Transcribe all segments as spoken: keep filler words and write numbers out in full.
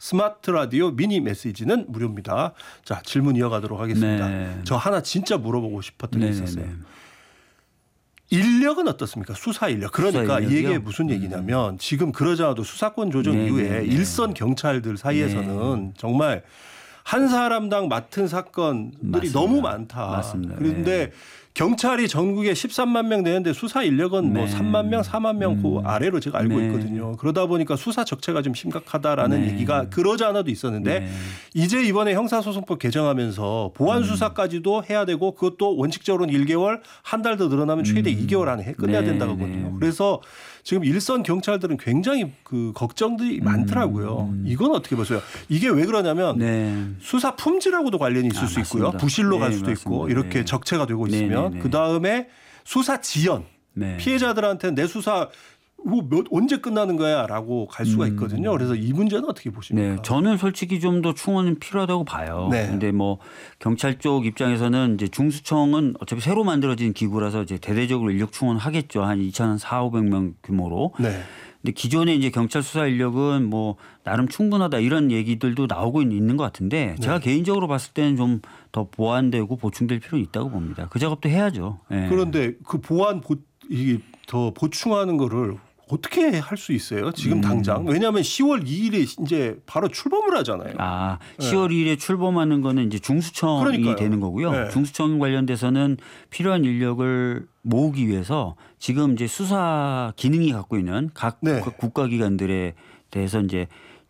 스마트 라디오 미니 메시지는 무료입니다. 자, 질문 이어가도록 하겠습니다. 네. 저 하나 진짜 물어보고 싶었던 게 네네네. 있었어요. 인력은 어떻습니까? 수사 인력. 그러니까 수사 이 얘기가 인력이요? 무슨 얘기냐면 지금 그러지 않아도 수사권 조정 네네네. 이후에 일선 경찰들 사이에서는 네. 정말 한 사람당 맡은 사건들이 맞습니다. 너무 많다. 맞습니다. 그런데 네. 경찰이 전국에 십삼만 명 되는데 수사 인력은 뭐 네. 삼만 명, 사만 명 그 음. 아래로 제가 알고 네. 있거든요. 그러다 보니까 수사 적체가 좀 심각하다라는 네. 얘기가 그러지 않아도 있었는데 네. 이제 이번에 형사소송법 개정하면서 보안 수사까지도 해야 되고 그것도 원칙적으로는 일 개월, 한 달 더 늘어나면 최대 음. 이 개월 안에 해 끝내야 네. 된다거든요. 네. 그래서 지금 일선 경찰들은 굉장히 그 걱정들이 많더라고요. 음. 이건 어떻게 보세요? 이게 왜 그러냐면 네. 수사 품질하고도 관련이 있을 아, 수 있고요. 맞습니다. 부실로 갈 네, 수도 있고 맞습니다. 이렇게 네. 적체가 되고 네, 있으면 네, 네. 그다음에 수사 지연. 네. 피해자들한테는 내 수사 뭐 몇, 언제 끝나는 거야라고 갈 수가 있거든요. 그래서 이 문제는 어떻게 보십니까? 네, 저는 솔직히 좀 더 충원이 필요하다고 봐요. 네. 근데 뭐 경찰 쪽 입장에서는 이제 중수청은 어차피 새로 만들어진 기구라서 이제 대대적으로 인력 충원하겠죠. 한 이천사천오백 명 규모로. 네. 근데 기존에 이제 경찰 수사 인력은 뭐 나름 충분하다 이런 얘기들도 나오고 있는 것 같은데 제가 네. 개인적으로 봤을 때는 좀 더 보완되고 보충될 필요는 있다고 봅니다. 그 작업도 해야죠. 네. 그런데 그 보안 보, 이게 더 보충하는 거를 어떻게 할 수 있어요? 지금 음. 당장. 왜냐하면 시월 이일에 이제 바로 출범을 하잖아요. 아, 시월 이일에 출범하는 거는 이제 중수청이 그러니까요. 되는 거고요. 네. 중수청 관련돼서는 필요한 인력을 모으기 위해서 지금 이제 수사 기능이 갖고 있는 각 네. 국가기관들에 대해서 이제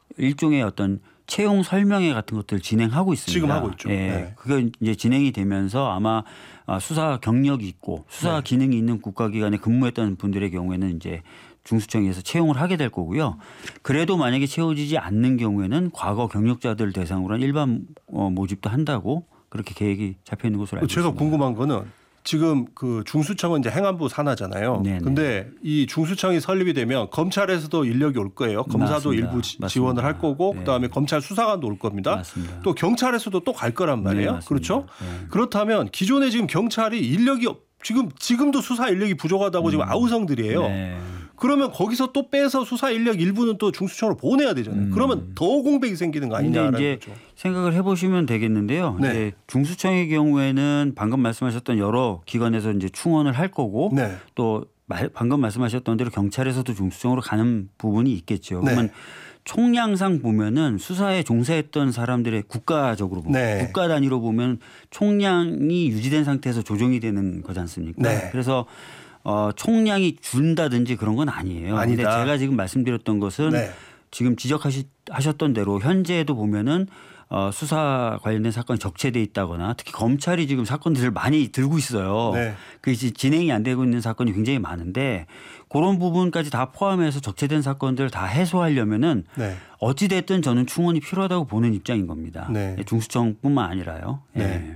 일종의 어떤 채용 설명회 같은 것들을 진행하고 있습니다. 지금 하고 있죠. 예. 네. 그게 이제 진행이 되면서 아마 수사 경력이 있고 수사 네. 기능이 있는 국가기관에 근무했던 분들의 경우에는 이제 중수청에서 채용을 하게 될 거고요. 그래도 만약에 채워지지 않는 경우에는 과거 경력자들 대상으로 한 일반 모집도 한다고 그렇게 계획이 잡혀 있는 것으로 알고 제가 있습니다. 궁금한 거는 지금 그 중수청은 이제 행안부 산하잖아요. 네네. 근데 이 중수청이 설립이 되면 검찰에서도 인력이 올 거예요. 검사도 맞습니다. 일부 지- 맞습니다. 지원을 할 거고 네. 그다음에 검찰 수사관도 올 겁니다. 맞습니다. 또 경찰에서도 또 갈 거란 말이에요. 네, 맞습니다. 그렇죠? 네. 그렇다면 기존에 지금 경찰이 인력이 없- 지금 지금도 수사 인력이 부족하다고 지금 아우성들이에요. 네. 그러면 거기서 또 빼서 수사 인력 일부는 또 중수청으로 보내야 되잖아요. 음. 그러면 더 공백이 생기는 거 근데 아니냐라는 이제 거죠. 생각을 해보시면 되겠는데요. 네. 이제 중수청의 경우에는 방금 말씀하셨던 여러 기관에서 이제 충원을 할 거고 네. 또 말- 방금 말씀하셨던 대로 경찰에서도 중수청으로 가는 부분이 있겠죠. 네. 그러면 총량상 보면은 수사에 종사했던 사람들의 국가적으로 보면 네. 국가 단위로 보면 총량이 유지된 상태에서 조정이 되는 거지 않습니까? 네. 그래서 어, 총량이 준다든지 그런 건 아니에요. 아니다. 근데 제가 지금 말씀드렸던 것은 네. 지금 지적하셨던 대로 현재에도 보면은 어, 수사 관련된 사건이 적체돼 있다거나 특히 검찰이 지금 사건들을 많이 들고 있어요. 네. 그 이제 진행이 안 되고 있는 사건이 굉장히 많은데 그런 부분까지 다 포함해서 적체된 사건들을 다 해소하려면은 네. 어찌 됐든 저는 충원이 필요하다고 보는 입장인 겁니다. 네. 중수청뿐만 아니라요. 네. 예.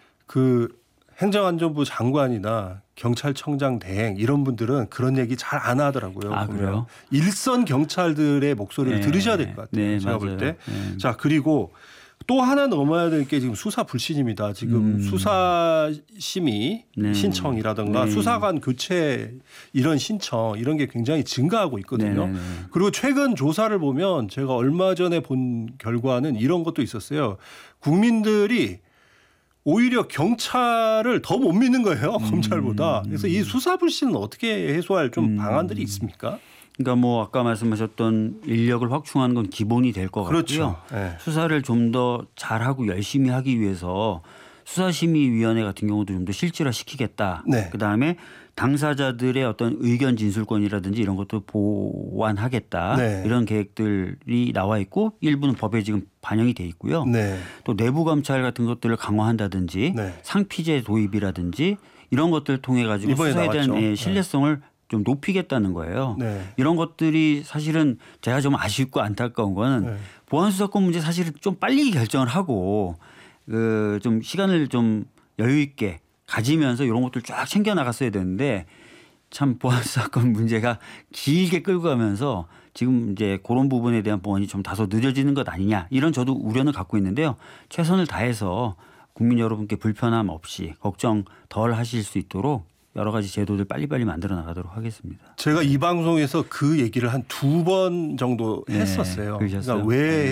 그 행정안전부 장관이나 경찰청장 대행 이런 분들은 그런 얘기 잘 안 하더라고요. 아, 보면. 그래요? 일선 경찰들의 목소리를 네. 들으셔야 될 것 같아요. 네, 제가 볼 맞아요. 때. 네. 자, 그리고 또 하나 넘어야 될 게 지금 수사 불신입니다. 지금 음. 수사 심의 네. 신청이라든가 네. 수사관 교체 이런 신청 이런 게 굉장히 증가하고 있거든요. 네, 네, 네. 그리고 최근 조사를 보면 제가 얼마 전에 본 결과는 이런 것도 있었어요. 국민들이 오히려 경찰을 더 못 믿는 거예요. 음. 검찰보다. 그래서 이 수사 불신은 어떻게 해소할 좀 음. 방안들이 있습니까? 그러니까 뭐 아까 말씀하셨던 인력을 확충하는 건 기본이 될 것 그렇죠. 같고요. 네. 수사를 좀 더 잘하고 열심히 하기 위해서 수사심의위원회 같은 경우도 좀 더 실질화시키겠다. 네. 그다음에 당사자들의 어떤 의견 진술권이라든지 이런 것도 보완하겠다. 네. 이런 계획들이 나와 있고 일부는 법에 지금 반영이 돼 있고요. 네. 또 내부 감찰 같은 것들을 강화한다든지 네. 상피제 도입이라든지 이런 것들을 통해 가지고 이번에 수사에 대한 나왔죠. 예, 신뢰성을 좀 높이겠다는 거예요. 네. 이런 것들이 사실은 제가 좀 아쉽고 안타까운 거는 네. 보안수사권 문제 사실은 좀 빨리 결정을 하고 그 좀 시간을 좀 여유 있게 가지면서 이런 것들 쫙 챙겨 나갔어야 되는데 참 보안수사권 문제가 길게 끌고 가면서 지금 이제 그런 부분에 대한 보완이 좀 다소 늦어지는 것 아니냐 이런 저도 우려는 갖고 있는데요. 최선을 다해서 국민 여러분께 불편함 없이 걱정 덜 하실 수 있도록 여러 가지 제도들 빨리빨리 만들어 나가도록 하겠습니다. 제가 이 방송에서 그 얘기를 한 두 번 정도 네, 했었어요. 그러셨어요? 그러니까 왜 네.